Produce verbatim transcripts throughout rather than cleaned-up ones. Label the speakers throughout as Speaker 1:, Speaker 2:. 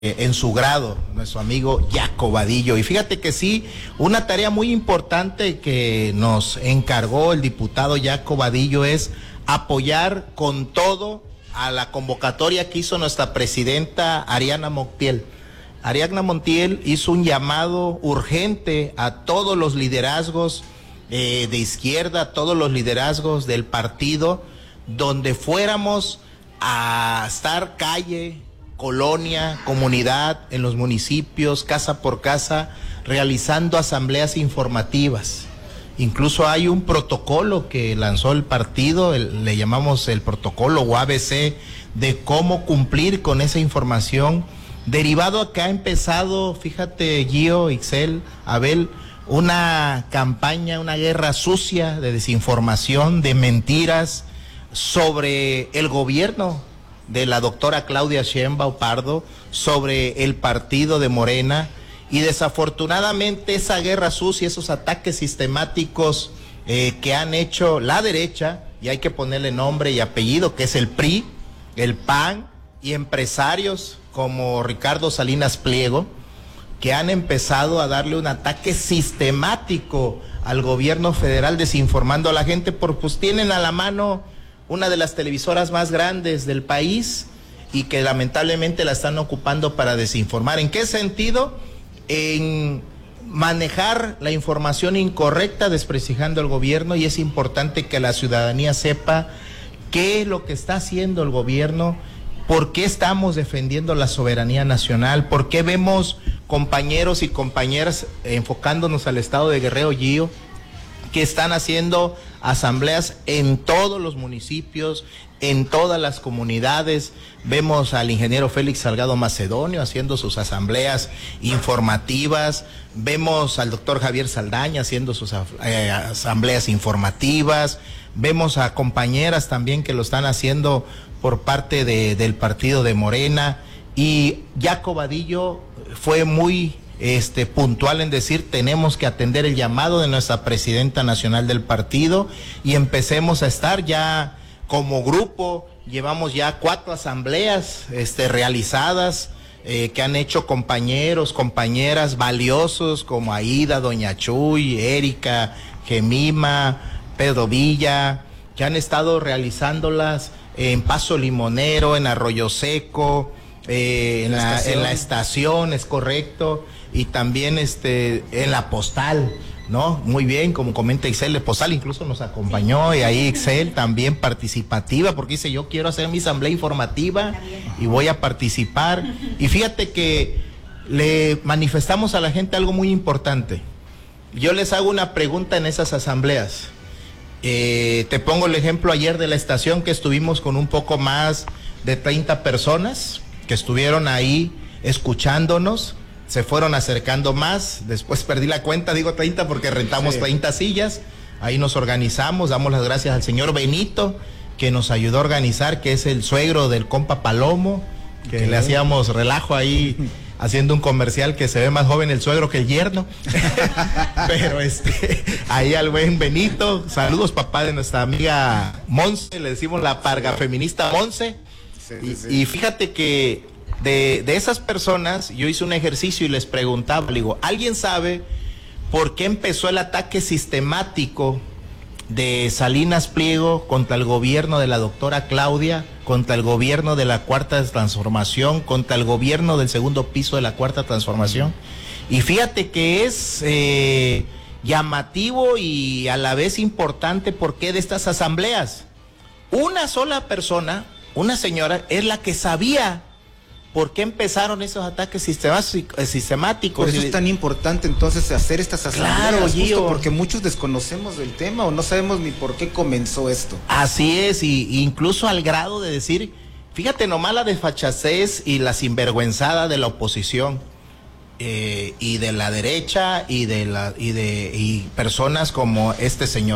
Speaker 1: en su grado, nuestro amigo Jaco Vadillo. Y fíjate que sí, una tarea muy importante que nos encargó el diputado Jaco Vadillo es apoyar con todo a la convocatoria que hizo nuestra presidenta Ariadna Montiel. Ariadna Montiel hizo un llamado urgente a todos los liderazgos eh, de izquierda, a todos los liderazgos del partido, donde fuéramos a estar calle, colonia, comunidad, en los municipios, casa por casa, realizando asambleas informativas. Incluso hay un protocolo que lanzó el partido, el, le llamamos el protocolo o A B C, de cómo cumplir con esa información, derivado a que ha empezado, fíjate, Gio, Ixel, Abel, una campaña, una guerra sucia de desinformación, de mentiras sobre el gobierno de la doctora Claudia Sheinbaum Pardo, sobre el partido de Morena, y desafortunadamente esa guerra sucia, esos ataques sistemáticos eh, que han hecho la derecha, y hay que ponerle nombre y apellido, que es el P R I, el P A N y empresarios como Ricardo Salinas Pliego, que han empezado a darle un ataque sistemático al gobierno federal, desinformando a la gente, porque pues tienen a la mano una de las televisoras más grandes del país y que lamentablemente la están ocupando para desinformar. ¿En qué sentido? En manejar la información incorrecta, desprestigiando al gobierno, y es importante que la ciudadanía sepa qué es lo que está haciendo el gobierno, por qué estamos defendiendo la soberanía nacional, por qué vemos compañeros y compañeras, eh, enfocándonos al estado de Guerrero, Gio, que están haciendo asambleas en todos los municipios, en todas las comunidades. Vemos al ingeniero Félix Salgado Macedonio haciendo sus asambleas informativas, vemos al doctor Javier Saldaña haciendo sus eh, asambleas informativas, vemos a compañeras también que lo están haciendo por parte de, del partido de Morena, y Jaco Vadillo fue muy Este, puntual en decir, tenemos que atender el llamado de nuestra presidenta nacional del partido y empecemos a estar ya como grupo. Llevamos ya cuatro asambleas este, realizadas eh, que han hecho compañeros, compañeras valiosos como Aida, Doña Chuy, Erika, Gemima, Pedro Villa, que han estado realizándolas en Paso Limonero, en Arroyo Seco, eh, en, la, en la estación, es correcto. Y también este en la postal, ¿no? Muy bien, como comenta Ixel, de postal incluso nos acompañó, y ahí Ixel también participativa, porque dice, yo quiero hacer mi asamblea informativa y voy a participar. Y fíjate que le manifestamos a la gente algo muy importante. Yo les hago una pregunta en esas asambleas. Eh, te pongo el ejemplo ayer de la estación, que estuvimos con un poco más de treinta personas que estuvieron ahí escuchándonos. Se fueron acercando más, después perdí la cuenta, digo treinta porque rentamos sí. treinta sillas, ahí nos organizamos, damos las gracias al señor Benito, que nos ayudó a organizar, que es el suegro del compa Palomo, que okay. le hacíamos relajo ahí, haciendo un comercial que se ve más joven el suegro que el yerno, pero este, ahí al buen Benito, saludos papá de nuestra amiga Monse, le decimos la parga feminista Monse, sí, sí, sí. Y, y fíjate que De, de esas personas, yo hice un ejercicio y les preguntaba, le digo, ¿alguien sabe por qué empezó el ataque sistemático de Salinas Pliego contra el gobierno de la doctora Claudia, contra el gobierno de la Cuarta Transformación, contra el gobierno del segundo piso de la Cuarta Transformación? Y fíjate que es eh, llamativo y a la vez importante porque de estas asambleas, una sola persona, una señora, es la que sabía ¿por qué empezaron esos ataques sistemáticos?
Speaker 2: Por eso es tan importante entonces hacer estas asambleas,
Speaker 1: claro, Gio,
Speaker 2: porque muchos desconocemos del tema o no sabemos ni por qué comenzó esto.
Speaker 1: Así es, y, y incluso al grado de decir, fíjate nomás la desfachatez y la sinvergüenzada de la oposición eh, y de la derecha y de la y de y personas como este señor.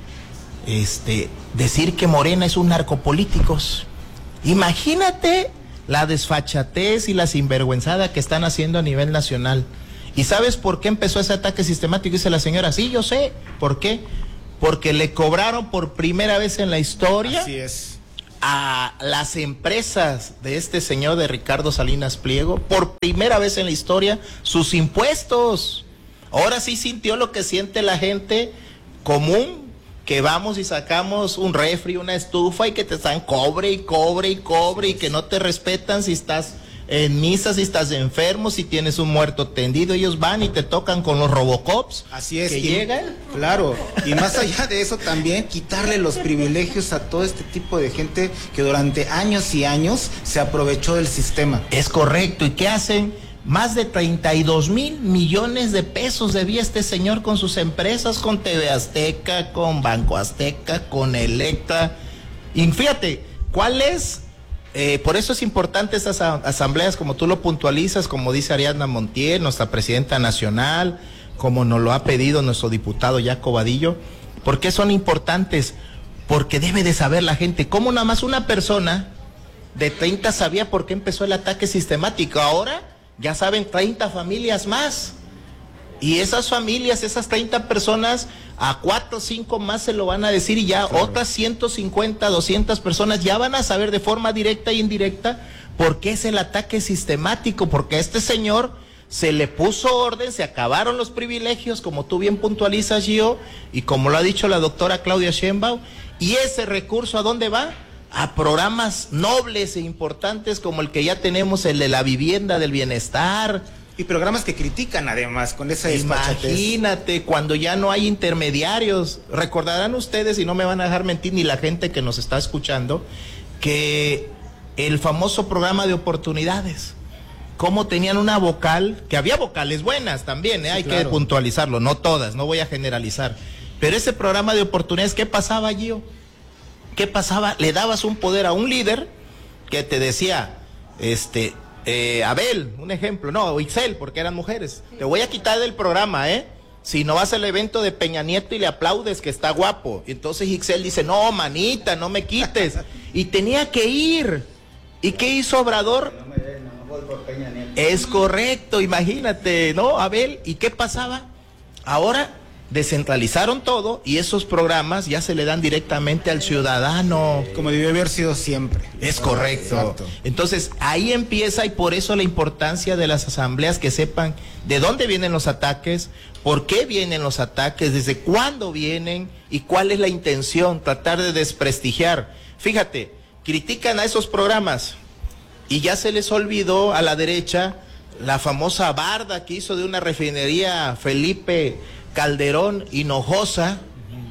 Speaker 1: Este, decir que Morena es un narcopolíticos. Imagínate la desfachatez y la sinvergüenzada que están haciendo a nivel nacional. ¿Y sabes por qué empezó ese ataque sistemático? Dice la señora, sí, yo sé. ¿Por qué? Porque le cobraron por primera vez en la historia
Speaker 2: Así es.
Speaker 1: a las empresas de este señor de Ricardo Salinas Pliego, por primera vez en la historia, sus impuestos. Ahora sí sintió lo que siente la gente común, que vamos y sacamos un refri, una estufa y que te están cobre y cobre y cobre y que no te respetan si estás en misa, si estás enfermo, si tienes un muerto tendido. Ellos van y te tocan con los Robocops.
Speaker 2: Así es.
Speaker 1: Que
Speaker 2: y,
Speaker 1: llegan.
Speaker 2: Claro, y más allá de eso también quitarle los privilegios a todo este tipo de gente que durante años y años se aprovechó del sistema.
Speaker 1: Es correcto. ¿Y qué hacen? Más de treinta y dos mil millones de pesos debía este señor con sus empresas, con T V Azteca, con Banco Azteca, con Electra. Y fíjate, ¿cuál es? Eh, por eso es importante estas asambleas, como tú lo puntualizas, como dice Ariadna Montiel, nuestra presidenta nacional, como nos lo ha pedido nuestro diputado Jaco Vadillo. ¿Por qué son importantes? Porque debe de saber la gente cómo nada más una persona de treinta sabía por qué empezó el ataque sistemático. Ahora ya saben treinta familias más. Y esas familias, esas treinta personas, a cuatro o cinco más se lo van a decir y ya claro. Otras ciento cincuenta, doscientas personas ya van a saber de forma directa e indirecta por qué es el ataque sistemático, porque a este señor se le puso orden, se acabaron los privilegios, como tú bien puntualizas, Gio, y como lo ha dicho la doctora Claudia Sheinbaum, y ese recurso ¿a dónde va? A programas nobles e importantes como el que ya tenemos, el de la vivienda del bienestar.
Speaker 2: Y programas que critican además con esa desfachatez.
Speaker 1: Imagínate, cuando ya no hay intermediarios. Recordarán ustedes, y no me van a dejar mentir ni la gente que nos está escuchando, que el famoso programa de oportunidades, cómo tenían una vocal, que había vocales buenas también, ¿eh? Sí, hay claro. que puntualizarlo, no todas, no voy a generalizar. Pero ese programa de oportunidades, ¿qué pasaba, Gio? ¿Qué pasaba? Le dabas un poder a un líder que te decía, este... Eh, Abel, un ejemplo, no, Ixel, porque eran mujeres, te voy a quitar del programa, ¿eh? Si no vas al evento de Peña Nieto y le aplaudes que está guapo. Y entonces Ixel dice, no, manita, no me quites. Y tenía que ir. ¿Y qué hizo Obrador? No me den, no, no voy por Peña Nieto. Es correcto, imagínate, ¿no, Abel? ¿Y qué pasaba? Ahora descentralizaron todo y esos programas ya se le dan directamente al ciudadano.
Speaker 2: Como debió haber sido siempre.
Speaker 1: Es correcto. Exacto. Entonces ahí empieza, y por eso la importancia de las asambleas, que sepan de dónde vienen los ataques, por qué vienen los ataques, desde cuándo vienen y cuál es la intención, tratar de desprestigiar. Fíjate, critican a esos programas y ya se les olvidó a la derecha la famosa barda que hizo de una refinería Felipe Calderón Hinojosa,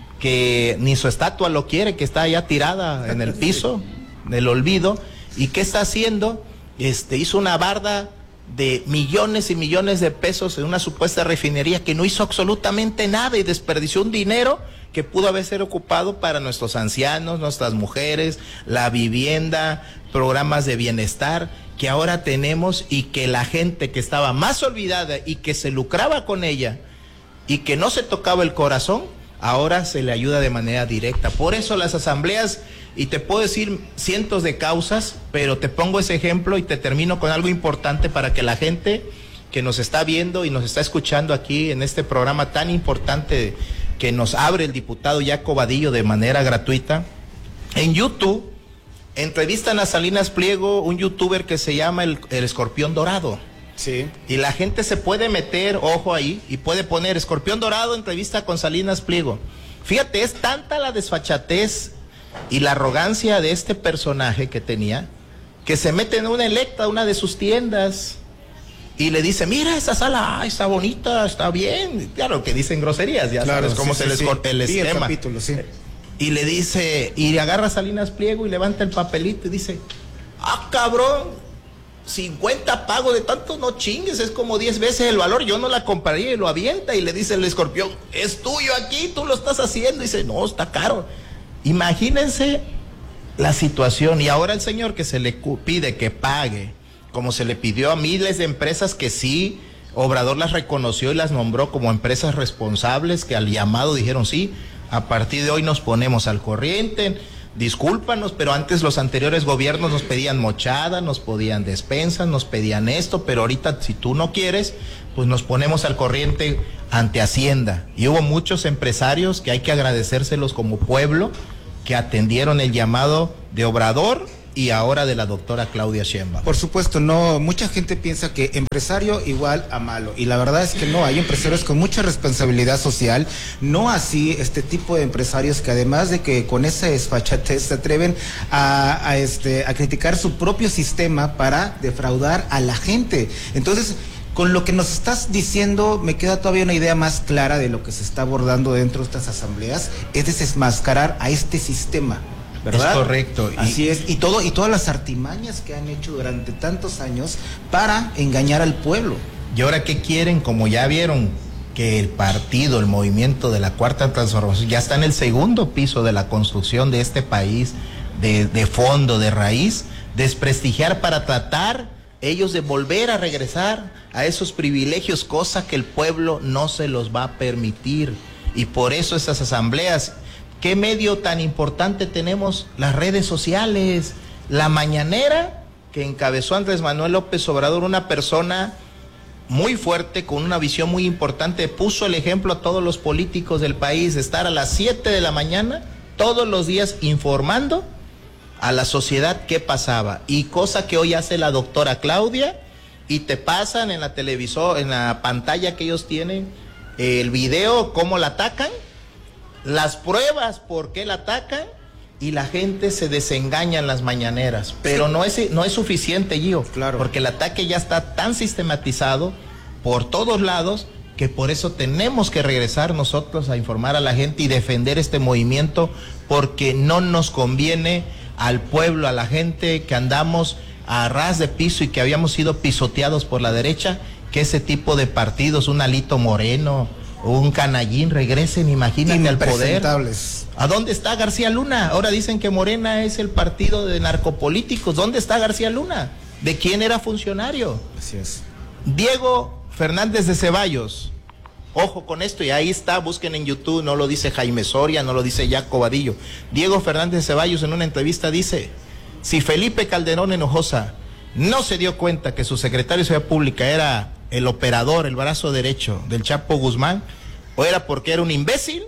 Speaker 1: que ni su estatua lo quiere, que está ya tirada en el piso del olvido. ¿Y qué está haciendo? Este, hizo una barda de millones y millones de pesos en una supuesta refinería que no hizo absolutamente nada y desperdició un dinero que pudo haber sido ocupado para nuestros ancianos, nuestras mujeres, la vivienda, programas de bienestar que ahora tenemos, y que la gente que estaba más olvidada y que se lucraba con ella y que no se tocaba el corazón, ahora se le ayuda de manera directa. Por eso las asambleas, y te puedo decir cientos de causas, pero te pongo ese ejemplo y te termino con algo importante para que la gente que nos está viendo y nos está escuchando aquí en este programa tan importante que nos abre el diputado Jaco Vadillo de manera gratuita, en YouTube entrevistan a Salinas Pliego, un youtuber que se llama el, el Escorpión Dorado.
Speaker 2: Sí.
Speaker 1: Y la gente se puede meter, ojo ahí, y puede poner Escorpión Dorado, entrevista con Salinas Pliego. Fíjate, es tanta la desfachatez y la arrogancia de este personaje que tenía, que se mete en una Electra, una de sus tiendas, y le dice, mira esa sala, ah, está bonita, está bien. Claro que dicen groserías, ya claro, sabes cómo sí, se sí, les corta el
Speaker 2: sí,
Speaker 1: esquema.
Speaker 2: El capítulo, sí.
Speaker 1: Y le dice, y agarra a Salinas Pliego y levanta el papelito y dice, ah, cabrón, cincuenta pago de tanto, no chingues, es como diez veces el valor, yo no la compraría, y lo avienta, y le dice el Escorpión, es tuyo aquí, tú lo estás haciendo, y dice, no, está caro. Imagínense la situación, y ahora el señor que se le pide que pague, como se le pidió a miles de empresas que sí, Obrador las reconoció y las nombró como empresas responsables, que al llamado dijeron sí, a partir de hoy nos ponemos al corriente. Discúlpanos, pero antes los anteriores gobiernos nos pedían mochada, nos pedían despensas, nos pedían esto, pero ahorita si tú no quieres, pues nos ponemos al corriente ante Hacienda. Y hubo muchos empresarios que hay que agradecérselos como pueblo, que atendieron el llamado de Obrador y ahora de la doctora Claudia Sheinbaum.
Speaker 2: Por supuesto, no, mucha gente piensa que empresario igual a malo, y la verdad es que no, hay empresarios con mucha responsabilidad social, no así este tipo de empresarios que además de que con esa desfachatez se atreven a, a, este, a criticar su propio sistema para defraudar a la gente. Entonces, con lo que nos estás diciendo, me queda todavía una idea más clara de lo que se está abordando dentro de estas asambleas, es desmascarar a este sistema, ¿verdad?
Speaker 1: Es correcto.
Speaker 2: Así y, es, y todo, y todas las artimañas que han hecho durante tantos años para engañar al pueblo.
Speaker 1: ¿Y ahora qué quieren? Como ya vieron que el partido, el movimiento de la Cuarta Transformación, ya está en el segundo piso de la construcción de este país, de, de fondo, de raíz, desprestigiar para tratar ellos de volver a regresar a esos privilegios, cosa que el pueblo no se los va a permitir. Y por eso esas asambleas, ¿qué medio tan importante tenemos? Las redes sociales, la mañanera que encabezó Andrés Manuel López Obrador, una persona muy fuerte, con una visión muy importante, puso el ejemplo a todos los políticos del país, de estar a las siete de la mañana, todos los días informando a la sociedad qué pasaba, y cosa que hoy hace la doctora Claudia, y te pasan en la televisor, en la pantalla que ellos tienen, el video, cómo la atacan, las pruebas por qué la atacan, y la gente se desengaña en las mañaneras, pero sí. no es, no es suficiente, Gio,
Speaker 2: claro,
Speaker 1: porque el ataque ya está tan sistematizado por todos lados, que por eso tenemos que regresar nosotros a informar a la gente y defender este movimiento, porque no nos conviene al pueblo, a la gente que andamos a ras de piso y que habíamos sido pisoteados por la derecha, que ese tipo de partidos, un Alito Moreno o un Canallín, regresen, imagínate, al poder. ¿A dónde está García Luna? Ahora dicen que Morena es el partido de narcopolíticos. ¿Dónde está García Luna? ¿De quién era funcionario?
Speaker 2: Así es.
Speaker 1: Diego Fernández de Ceballos. Ojo con esto, y ahí está, busquen en YouTube, no lo dice Jaime Soria, no lo dice Jaco Vadillo. Diego Fernández Ceballos en una entrevista dice, si Felipe Calderón Hinojosa no se dio cuenta que su secretario de Seguridad Pública era el operador, el brazo derecho del Chapo Guzmán, o era porque era un imbécil,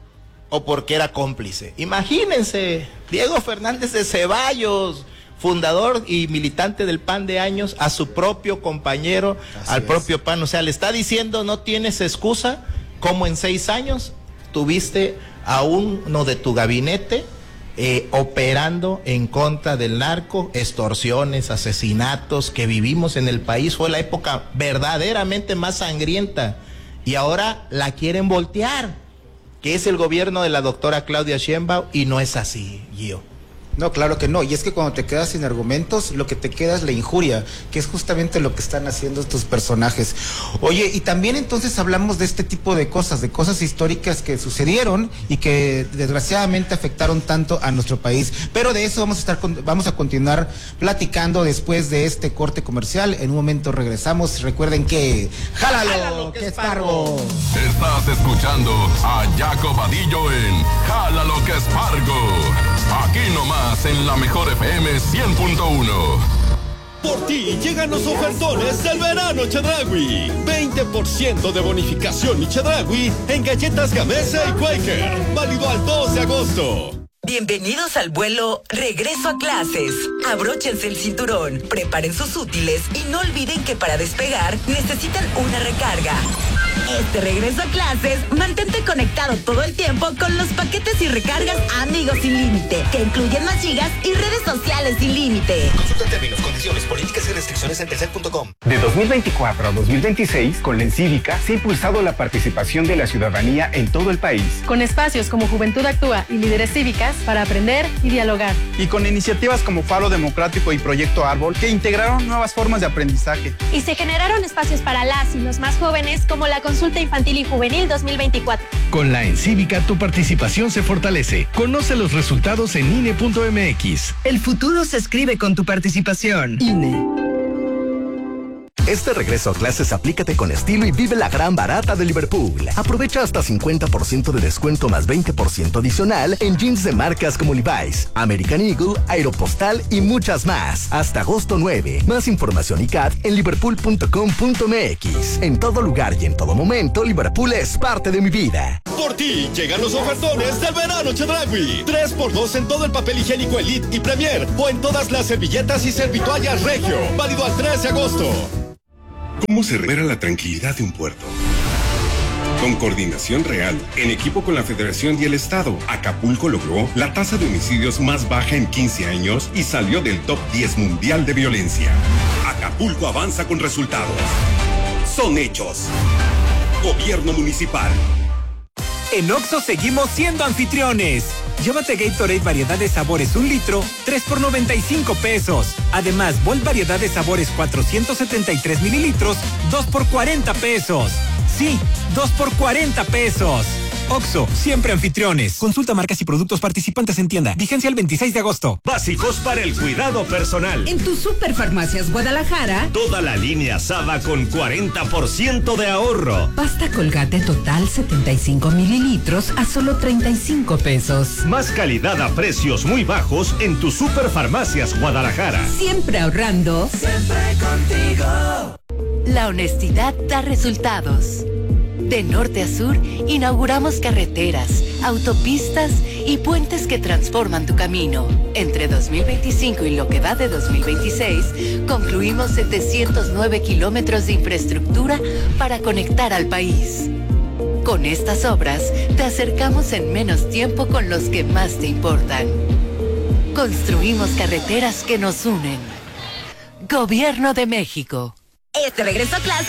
Speaker 1: o porque era cómplice. Imagínense, Diego Fernández de Ceballos, fundador y militante del P A N de años, a su propio compañero, Así al es. propio P A N, o sea, le está diciendo, no tienes excusa, como en seis años tuviste a uno de tu gabinete eh, operando en contra del narco, extorsiones, asesinatos que vivimos en el país. Fue la época verdaderamente más sangrienta, y ahora la quieren voltear, que es el gobierno de la doctora Claudia Sheinbaum, y no es así, Gio.
Speaker 2: No, claro que no, y es que cuando te quedas sin argumentos, lo que te queda es la injuria, que es justamente lo que están haciendo estos personajes. Oye, y también entonces hablamos de este tipo de cosas, de cosas históricas que sucedieron y que desgraciadamente afectaron tanto a nuestro país, pero de eso vamos a estar, vamos a continuar platicando después de este corte comercial. En un momento regresamos, recuerden que ¡jálalo, Jálalo que, que es Pargo!
Speaker 3: Estás escuchando a Jaco Vadillo en ¡Jálalo que es Pargo! Aquí nomás en la mejor F M cien punto uno.
Speaker 4: Por ti llegan los ofertones del verano Chedraui. veinte por ciento de bonificación mi Chedraui en galletas Gamesa y Quaker. Válido al dos de agosto.
Speaker 5: Bienvenidos al vuelo Regreso a Clases. Abróchense el cinturón, preparen sus útiles y no olviden que para despegar necesitan una recarga. Este regreso a clases, mantente conectado todo el tiempo con los paquetes y recargas Amigos Sin Límite, que incluyen más gigas y redes sociales sin límite.
Speaker 6: Consulta términos, condiciones, políticas y restricciones en telcel punto com.
Speaker 7: De dos mil veinticuatro a dos mil veintiséis, con la Encívica se ha impulsado la participación de la ciudadanía en todo el país.
Speaker 8: Con espacios como Juventud Actúa y Líderes Cívicas para aprender y dialogar.
Speaker 9: Y con iniciativas como Faro Democrático y Proyecto Árbol, que integraron nuevas formas de aprendizaje.
Speaker 10: Y se generaron espacios para las y los más jóvenes, como la Consulta Infantil y Juvenil dos mil veinticuatro.
Speaker 11: Con la Encívica tu participación se fortalece. Conoce los resultados en I N E punto M X.
Speaker 12: El futuro se escribe con tu participación. I N E.
Speaker 13: Este regreso a clases aplícate con estilo y vive la gran barata de Liverpool. Aprovecha hasta cincuenta por ciento de descuento más veinte por ciento adicional en jeans de marcas como Levi's, American Eagle, Aeropostal y muchas más. Hasta agosto nueve. Más información y C A T en liverpool punto com punto M X. En todo lugar y en todo momento, Liverpool es parte de mi vida.
Speaker 4: Por ti, llegan los ofertones del verano Chedraui. tres por dos en todo el papel higiénico Elite y Premier o en todas las servilletas y servitoallas Regio. Válido al tres de agosto.
Speaker 14: ¿Cómo se recupera la tranquilidad de un puerto? Con coordinación real, en equipo con la Federación y el Estado, Acapulco logró la tasa de homicidios más baja en quince años y salió del top diez mundial de violencia. Acapulco avanza con resultados. Son hechos. Gobierno municipal.
Speaker 15: En Oxxo seguimos siendo anfitriones. Llévate Gatorade variedad de sabores un litro, tres por noventa y cinco pesos. Además, Volt variedad de sabores cuatrocientos setenta y tres mililitros, dos por cuarenta pesos. Sí, dos por cuarenta pesos. Oxxo, siempre anfitriones. Consulta marcas y productos participantes en tienda. Vigencia el veintiséis de agosto.
Speaker 16: Básicos para el cuidado personal.
Speaker 17: En tu Superfarmacias Guadalajara,
Speaker 16: toda la línea Saba con cuarenta por ciento de ahorro.
Speaker 17: Pasta Colgate total setenta y cinco mililitros a solo treinta y cinco pesos.
Speaker 16: Más calidad a precios muy bajos en tu Superfarmacias Guadalajara.
Speaker 17: Siempre ahorrando.
Speaker 18: Siempre contigo.
Speaker 19: La honestidad da resultados. De norte a sur, inauguramos carreteras, autopistas y puentes que transforman tu camino. Entre dos mil veinticinco y lo que va de dos mil veintiséis, concluimos setecientos nueve kilómetros de infraestructura para conectar al país. Con estas obras, te acercamos en menos tiempo con los que más te importan. Construimos carreteras que nos unen. Gobierno de México.
Speaker 5: Este regreso a clase